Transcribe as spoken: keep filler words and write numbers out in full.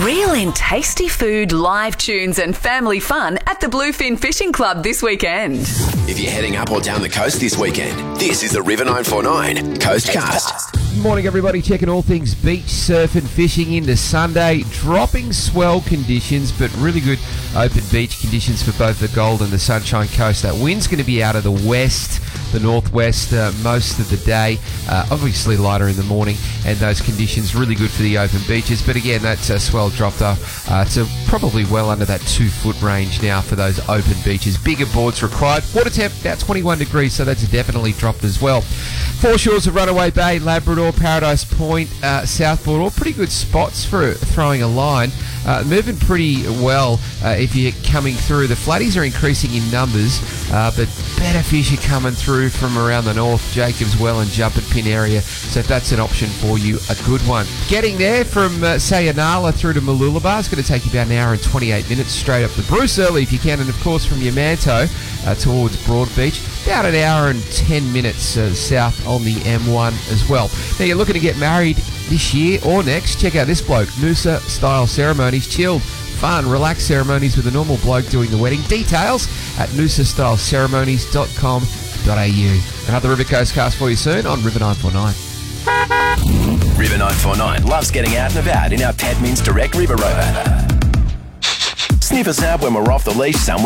Reel in tasty food, live tunes and family fun at the Bluefin Fishing Club this weekend. If you're heading up or down the coast this weekend, this is the River nine four nine Coastcast. Good morning, everybody. Checking all things beach, surf and fishing into Sunday. Dropping swell conditions, but really good open beach conditions for both the Gold and the Sunshine Coast. That wind's going to be out of the west, the northwest uh, most of the day. Uh, obviously lighter in the morning, and those conditions really good for the open beaches. But again, that uh, swell dropped off uh, to probably well under that two-foot range now for those open beaches. Bigger boards required. Water temp about twenty-one degrees, so that's definitely dropped as well. Foreshores of Runaway Bay, Labrador, Paradise Point, uh, Southport, all pretty good spots for throwing a line. Uh, moving pretty well uh, if you're coming through. The flatties are increasing in numbers, uh, but better fish are coming through from around the north, Jacobs Well and Jump at Pin area, so if that's an option for you, a good one. Getting there from, uh, say, Inala through to Mooloolaba is going to take you about an hour and twenty-eight minutes straight up to Bruce early if you can, and of course from Yamanto uh, towards Broadbeach, about an hour and ten minutes uh, south on the M one as well. Now you're looking to get married this year or next, check out this bloke. Noosa Style Ceremonies, chilled, fun, relaxed ceremonies with a normal bloke doing the wedding. Details at noosa style ceremonies dot com dot a u. Another River Coast cast for you soon on River nine four nine. River nine four nine loves getting out and about in our Tadmins Direct River Rover. Sniff us out when we're off the leash somewhere.